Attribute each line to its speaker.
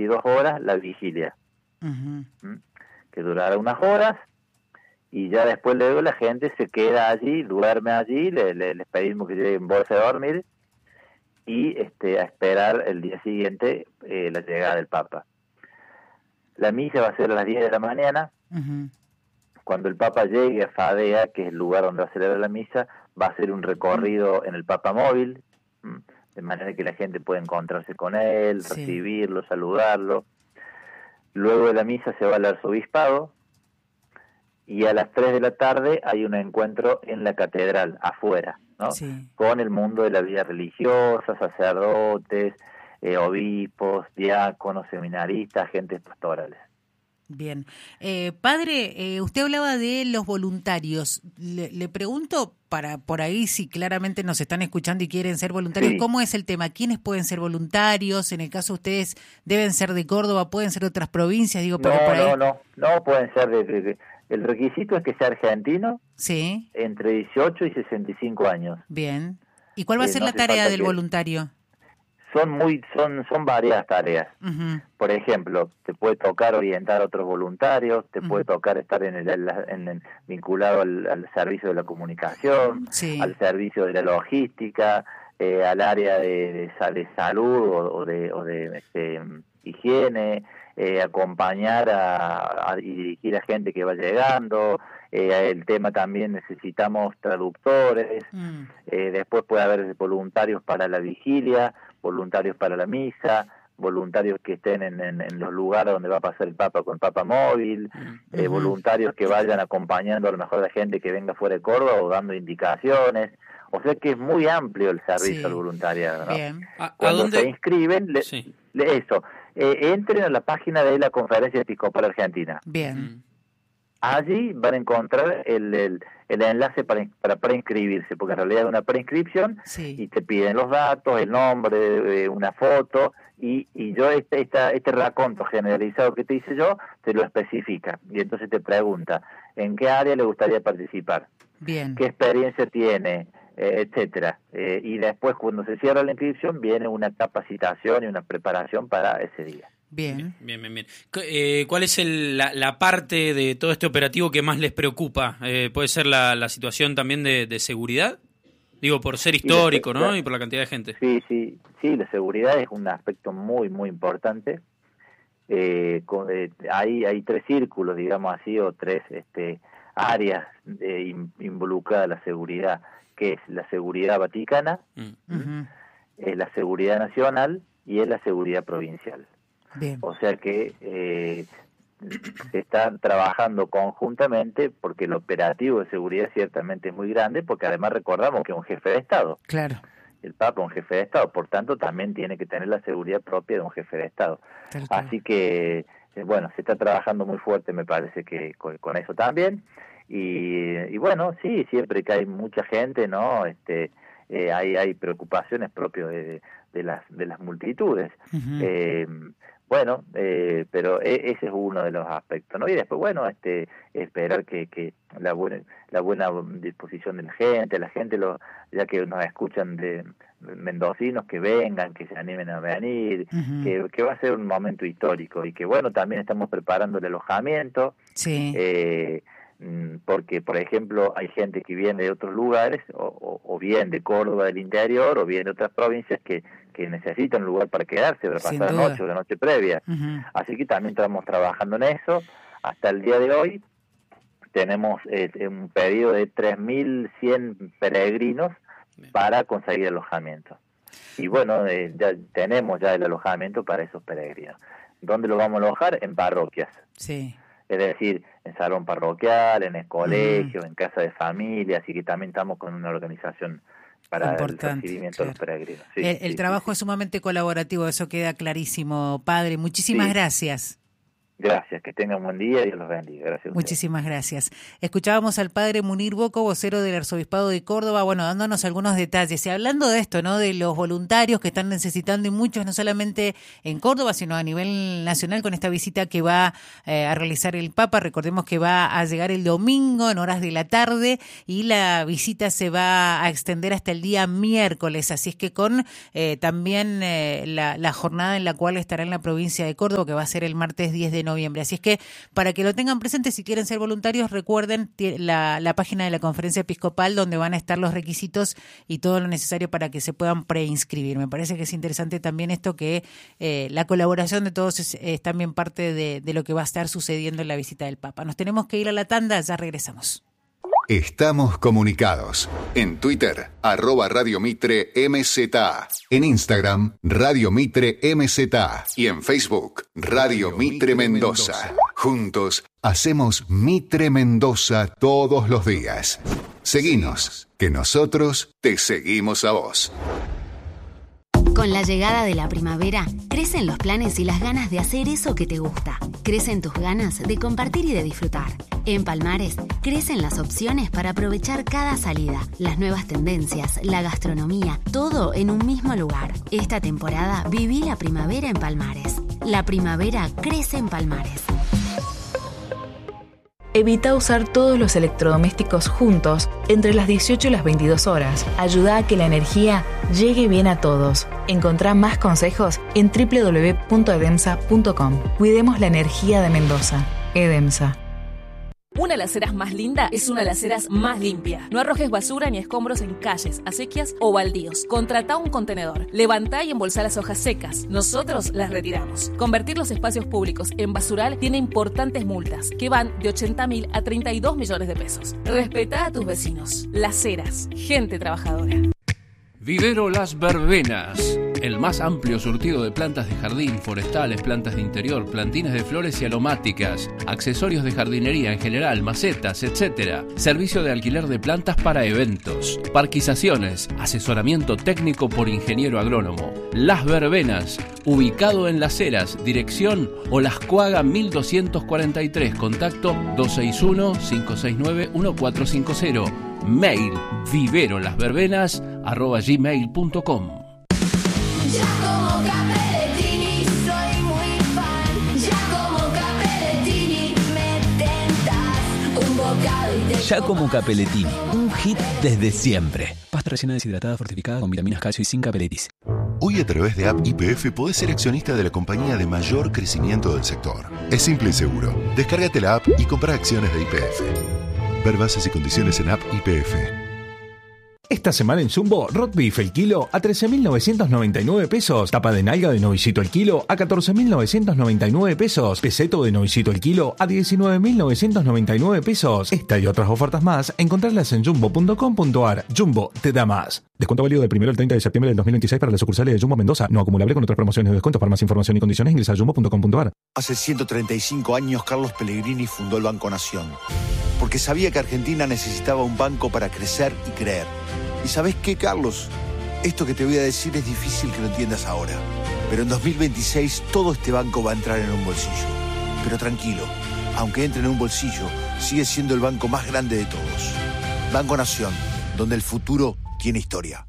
Speaker 1: 2 horas la vigilia, que durará unas horas, y ya después luego la gente se queda allí, duerme allí, les pedimos que lleguen bolsa de dormir, y a esperar el día siguiente la llegada del Papa. La misa va a ser a las 10 de la mañana. Cuando el Papa llegue a Fadea, que es el lugar donde va a celebrar la misa, va a hacer un recorrido en el Papa móvil, de manera que la gente pueda encontrarse con él, recibirlo, saludarlo. Luego de la misa se va al arzobispado, y a las 3 de la tarde hay un encuentro en la catedral, afuera, ¿no? Con el mundo de la vida religiosa, sacerdotes, obispos, diáconos, seminaristas, agentes pastorales.
Speaker 2: Bien. Padre, usted hablaba de los voluntarios. Le pregunto, para por ahí, si claramente nos están escuchando y quieren ser voluntarios, ¿cómo es el tema? ¿Quiénes pueden ser voluntarios? En el caso de ustedes, ¿deben ser de Córdoba? ¿Pueden ser de otras provincias? Digo, por ahí.
Speaker 1: No pueden ser el requisito es que sea argentino, entre 18 y 65 años.
Speaker 2: Bien. ¿Y cuál va a ser la tarea del voluntario?
Speaker 1: Son varias tareas. Por ejemplo, te puede tocar orientar a otros voluntarios, te puede tocar estar vinculado al servicio de la comunicación, al servicio de la logística, al área de salud o de higiene, acompañar y dirigir a gente que va llegando. El tema también necesitamos traductores. Después puede haber voluntarios para la vigilia, voluntarios para la misa, voluntarios que estén en los lugares donde va a pasar el Papa con el Papa móvil, voluntarios que vayan acompañando a lo mejor a la gente que venga fuera de Córdoba o dando indicaciones. O sea que es muy amplio el servicio al voluntariado, ¿no? Cuando se inscriben, entren a la página de la Conferencia Episcopal Argentina.
Speaker 2: Bien.
Speaker 1: Allí van a encontrar el enlace para preinscribirse, porque en realidad es una preinscripción y te piden los datos, el nombre, una foto, y yo este raconto generalizado que te hice yo, te lo especifica, y entonces te pregunta, ¿en qué área le gustaría participar?
Speaker 2: Bien.
Speaker 1: ¿Qué experiencia tiene? Etcétera. Y después, cuando se cierra la inscripción, viene una capacitación y una preparación para ese día.
Speaker 2: Bien.
Speaker 3: ¿Cuál es la parte de todo este operativo que más les preocupa? ¿Puede ser la situación también de seguridad? Digo, por ser histórico, ¿no? Y por la cantidad de gente.
Speaker 1: Sí, la seguridad es un aspecto muy, muy importante. Hay 3 círculos, digamos así, o 3 áreas involucradas en la seguridad, que es la seguridad vaticana, la seguridad nacional y es la seguridad provincial.
Speaker 2: Bien.
Speaker 1: O sea que se están trabajando conjuntamente, porque el operativo de seguridad ciertamente es muy grande, porque además recordamos que es un jefe de Estado.
Speaker 2: Claro.
Speaker 1: El Papa es un jefe de Estado, por tanto también tiene que tener la seguridad propia de un jefe de Estado. Así que, se está trabajando muy fuerte, me parece que con eso también. Y bueno, sí, siempre que hay mucha gente, ¿no? Hay preocupaciones propias de las multitudes. Pero ese es uno de los aspectos, ¿no? Y después, esperar que la buena disposición de la gente, ya que nos escuchan de mendocinos, que vengan, que se animen a venir, que va a ser un momento histórico, y que también estamos preparando el alojamiento. Porque, por ejemplo, hay gente que viene de otros lugares, o bien de Córdoba del interior, o bien de otras provincias que necesitan un lugar para quedarse, para pasar la noche o la noche previa. Así que también estamos trabajando en eso. Hasta el día de hoy tenemos un pedido de 3.100 peregrinos para conseguir alojamiento. Y ya tenemos el alojamiento para esos peregrinos. ¿Dónde lo vamos a alojar? En parroquias. Es decir, en salón parroquial, en el colegio, en casa de familia, así que también estamos con una organización para el recibimiento de los peregrinos.
Speaker 2: El trabajo es sumamente colaborativo, eso queda clarísimo, padre. Muchísimas gracias.
Speaker 1: Gracias, que tengan un buen día y Dios los bendiga. Gracias.
Speaker 2: Muchísimas gracias. Escuchábamos al padre Munir Bocco, vocero del Arzobispado de Córdoba, dándonos algunos detalles. Y hablando de esto, ¿no? De los voluntarios que están necesitando, y muchos, no solamente en Córdoba, sino a nivel nacional, con esta visita que va a realizar el Papa. Recordemos que va a llegar el domingo en horas de la tarde y la visita se va a extender hasta el día miércoles. Así es que con también la jornada en la cual estará en la provincia de Córdoba, que va a ser el martes 10 de noviembre. Así es que para que lo tengan presente, si quieren ser voluntarios, recuerden la página de la Conferencia Episcopal, donde van a estar los requisitos y todo lo necesario para que se puedan preinscribir. Me parece que es interesante también esto, que la colaboración de todos es también parte de lo que va a estar sucediendo en la visita del Papa. Nos tenemos que ir a la tanda, ya regresamos.
Speaker 4: Estamos comunicados. En Twitter, @Radio Mitre MZA. En Instagram, Radio Mitre MZA. Y en Facebook, Radio Mitre Mendoza. Juntos, hacemos Mitre Mendoza todos los días. Seguinos, que nosotros te seguimos a vos.
Speaker 5: Con la llegada de la primavera, crecen los planes y las ganas de hacer eso que te gusta. Crecen tus ganas de compartir y de disfrutar. En Palmares, crecen las opciones para aprovechar cada salida, las nuevas tendencias, la gastronomía, todo en un mismo lugar. Esta temporada viví la primavera en Palmares. La primavera crece en Palmares.
Speaker 6: Evita usar todos los electrodomésticos juntos entre las 18 y las 22 horas. Ayuda a que la energía llegue bien a todos. Encontrá más consejos en www.edemsa.com. Cuidemos la energía de Mendoza. Edemsa.
Speaker 7: Una alacera más linda es una alacera más limpia. No arrojes basura ni escombros en calles, acequias o baldíos. Contratá un contenedor. Levantá y embolsá las hojas secas. Nosotros las retiramos. Convertir los espacios públicos en basural tiene importantes multas que van de 80.000 a 32 millones de pesos. Respetá a tus vecinos. Las Heras, gente trabajadora.
Speaker 8: Vivero Las Verbenas, el más amplio surtido de plantas de jardín, forestales, plantas de interior, plantines de flores y aromáticas, accesorios de jardinería en general, macetas, etc. Servicio de alquiler de plantas para eventos, parquizaciones, asesoramiento técnico por ingeniero agrónomo. Las Verbenas, ubicado en Las Heras, dirección Olascuaga 1243, contacto 261-569-1450. Mail viverolasverbenas@gmail.com.
Speaker 9: Giacomo Capellettini, soy muy fan. Giacomo Capellettini, me tentas un bocado y te
Speaker 10: Giacomo Capellettini, un hit desde siempre. Pasta rellena deshidratada fortificada con vitaminas, calcio y zinc Capelletis.
Speaker 11: Hoy a través de App YPF podés ser accionista de la compañía de mayor crecimiento del sector. Es simple y seguro. Descárgate la app y compra acciones de YPF. Ver bases y condiciones en App YPF.
Speaker 12: Esta semana en Jumbo, Roast Beef el kilo a 13.999 pesos. Tapa de nalga de novicito el kilo a 14.999 pesos. Peseto de novicito el kilo a 19.999 pesos. Esta y otras ofertas más, encontrarlas en jumbo.com.ar. Jumbo te da más. Descuento válido del 1 al 30 de septiembre del 2026 para las sucursales de Jumbo Mendoza. No acumulable con otras promociones de descuento. Para más información y condiciones ingresa a jumbo.com.ar.
Speaker 13: Hace 135 años Carlos Pellegrini fundó el Banco Nación. Porque sabía que Argentina necesitaba un banco para crecer y creer. ¿Y sabés qué, Carlos? Esto que te voy a decir es difícil que lo entiendas ahora. Pero en 2026 todo este banco va a entrar en un bolsillo. Pero tranquilo, aunque entre en un bolsillo, sigue siendo el banco más grande de todos. Banco Nación, donde el futuro tiene historia.